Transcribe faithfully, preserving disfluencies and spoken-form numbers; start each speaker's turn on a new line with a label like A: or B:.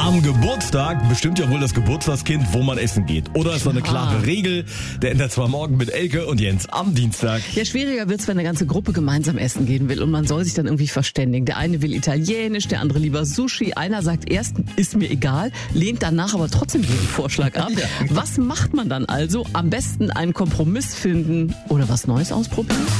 A: Am Geburtstag bestimmt ja wohl das Geburtstagskind, wo man essen geht. Oder ist da eine klare
B: Ah.
A: Regel? Der ändert zwar morgen mit Elke und Jens am Dienstag.
B: Ja, schwieriger wird's, wenn eine ganze Gruppe gemeinsam essen gehen will und man soll sich dann irgendwie verständigen. Der eine will Italienisch, der andere lieber Sushi. Einer sagt erst, ist mir egal, lehnt danach aber trotzdem jeden Vorschlag ab.
A: Ja.
B: Was macht man dann also? Am besten einen Kompromiss finden oder was Neues ausprobieren?